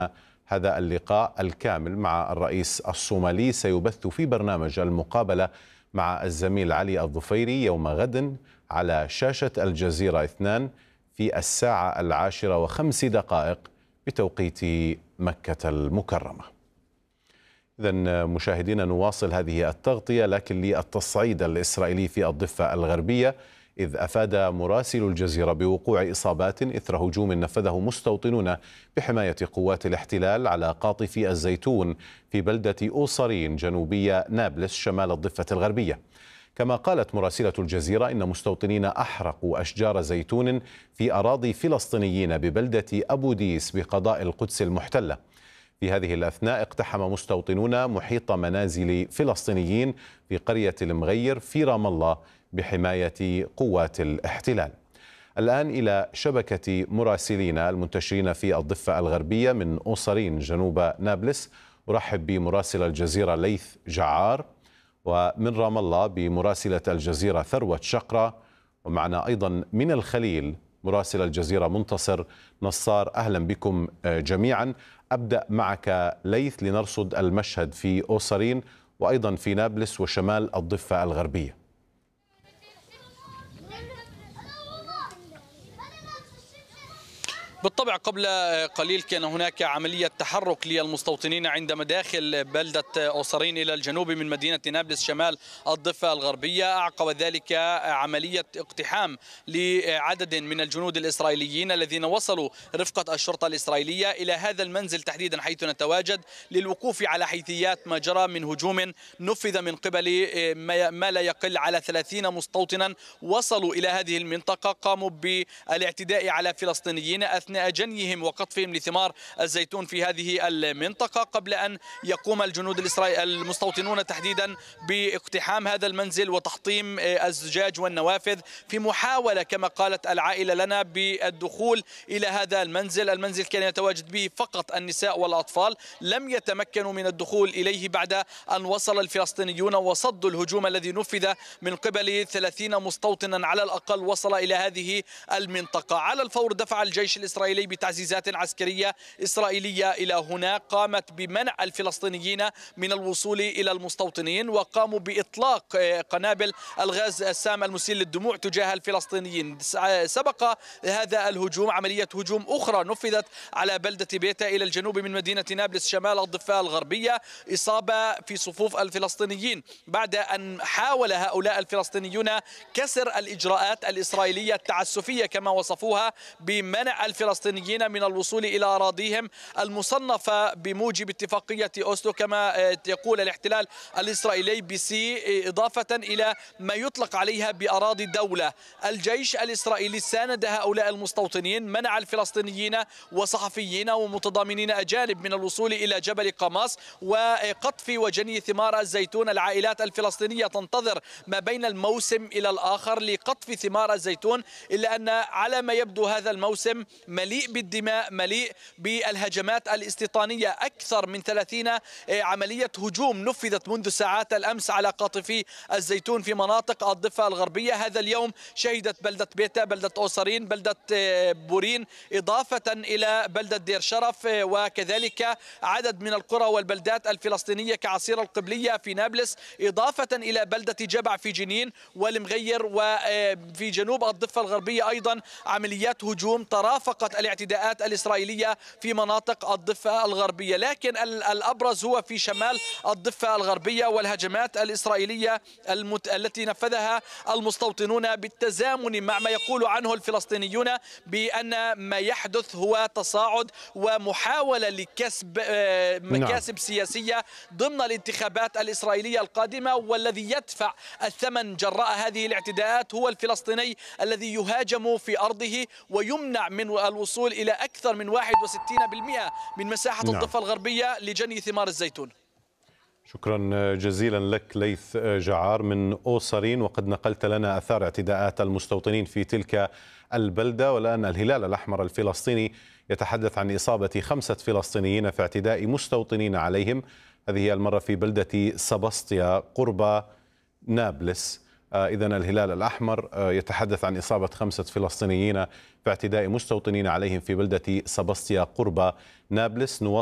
هذا اللقاء الكامل مع الرئيس الصومالي سيبث في برنامج المقابلة مع الزميل علي الظفيري يوم غد على شاشة الجزيرة 2 في 10:05 بتوقيت مكة المكرمة. إذن مشاهدينا نواصل هذه التغطية لكن للتصعيد الإسرائيلي في الضفة الغربية، إذ أفاد مراسل الجزيرة بوقوع إصابات إثر هجوم نفذه مستوطنون بحماية قوات الاحتلال على قاطفي الزيتون في بلدة أوصرين جنوبية نابلس شمال الضفة الغربية. كما قالت مراسلة الجزيرة إن مستوطنين أحرقوا أشجار زيتون في أراضي فلسطينيين ببلدة أبو ديس بقضاء القدس المحتلة. في هذه الأثناء اقتحم مستوطنون محيط منازل فلسطينيين في قرية المغير في رام الله بحماية قوات الاحتلال. الآن إلى شبكة مراسلين المنتشرين في الضفة الغربية من أوصرين جنوب نابلس. أرحب بمراسل الجزيرة ليث جعار، ومن رام الله بمراسلة الجزيرة ثروة شقرة، ومعنا أيضا من الخليل مراسل الجزيرة منتصر نصار. أهلا بكم جميعا. أبدأ معك ليث لنرصد المشهد في أوصرين وأيضا في نابلس وشمال الضفة الغربية. بالطبع قبل قليل كان هناك عملية تحرك للمستوطنين عند مداخل بلدة أوصرين إلى الجنوب من مدينة نابلس شمال الضفة الغربية. أعقب ذلك عملية اقتحام لعدد من الجنود الإسرائيليين الذين وصلوا رفقة الشرطة الإسرائيلية إلى هذا المنزل تحديدا حيث نتواجد للوقوف على حيثيات ما جرى من هجوم نفذ من قبل ما لا يقل على 30 مستوطنا وصلوا إلى هذه المنطقة، قاموا بالاعتداء على فلسطينيين أثناء جنيهم وقطفهم لثمار الزيتون في هذه المنطقة، قبل أن يقوم الجنود المستوطنون تحديدا باقتحام هذا المنزل وتحطيم الزجاج والنوافذ في محاولة كما قالت العائلة لنا بالدخول إلى هذا المنزل. المنزل كان يتواجد به فقط النساء والأطفال، لم يتمكنوا من الدخول إليه بعد أن وصل الفلسطينيون وصدوا الهجوم الذي نفذ من قبل 30 مستوطنا على الأقل وصل إلى هذه المنطقة. على الفور دفع الجيش الإسرائيلي بتعزيزات عسكرية إسرائيلية إلى هنا، قامت بمنع الفلسطينيين من الوصول إلى المستوطنين، وقاموا بإطلاق قنابل الغاز السام المسيل للدموع تجاه الفلسطينيين. سبق هذا الهجوم عملية هجوم أخرى نفذت على بلدة بيتا إلى الجنوب من مدينة نابلس شمال الضفة الغربية، إصابة في صفوف الفلسطينيين بعد أن حاول هؤلاء الفلسطينيون كسر الإجراءات الإسرائيلية التعسفية كما وصفوها بمنع الفلسطينيين من الوصول إلى أراضيهم المصنفة بموجب اتفاقية أوسلو كما يقول الاحتلال الإسرائيلي بسي، إضافة إلى ما يطلق عليها بأراضي الدولة. الجيش الإسرائيلي ساند هؤلاء المستوطنين، منع الفلسطينيين وصحفيين ومتضامنين أجانب من الوصول إلى جبل قماص وقطف وجني ثمار الزيتون. العائلات الفلسطينية تنتظر ما بين الموسم إلى الآخر لقطف ثمار الزيتون، إلا أن على ما يبدو هذا الموسم مليء بالدماء، مليء بالهجمات الاستيطانية. أكثر من 30 عملية هجوم نفذت منذ ساعات الأمس على قاطفي الزيتون في مناطق الضفة الغربية. هذا اليوم شهدت بلدة بيتا، بلدة أوصرين، بلدة بورين، إضافة إلى بلدة دير شرف، وكذلك عدد من القرى والبلدات الفلسطينية كعصير القبلية في نابلس، إضافة إلى بلدة جبع في جنين والمغير. وفي جنوب الضفة الغربية أيضا عمليات هجوم ترافقت الاعتداءات الإسرائيلية في مناطق الضفة الغربية، لكن الأبرز هو في شمال الضفة الغربية والهجمات الإسرائيلية التي نفذها المستوطنون بالتزامن مع ما يقول عنه الفلسطينيون بأن ما يحدث هو تصاعد ومحاولة لكسب مكاسب سياسية ضمن الانتخابات الإسرائيلية القادمة. والذي يدفع الثمن جراء هذه الاعتداءات هو الفلسطيني الذي يهاجم في أرضه ويمنع من الوصول إلى أكثر من 61% من مساحة الضفة الغربية لجني ثمار الزيتون. شكرا جزيلا لك ليث جعار من أوصرين، وقد نقلت لنا أثار اعتداءات المستوطنين في تلك البلدة. والآن الهلال الأحمر الفلسطيني يتحدث عن إصابة 5 فلسطينيين في اعتداء مستوطنين عليهم، هذه المرة في بلدة سبسطيا قرب نابلس. إذن الهلال الأحمر يتحدث عن إصابة 5 فلسطينيين في اعتداء مستوطنين عليهم في بلدة سباستيا قرب نابلس.